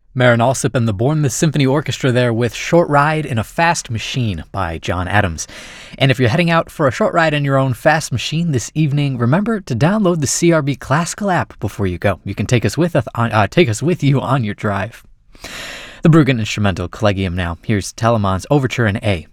Marin Alsop and the Bournemouth Symphony Orchestra there with Short Ride in a Fast Machine by John Adams. And if you're heading out for a short ride in your own fast machine this evening, remember to download the CRB Classical app before you go. You can take us with you on your drive. The Bruggen Instrumental Collegium now. Here's Telemann's Overture in A.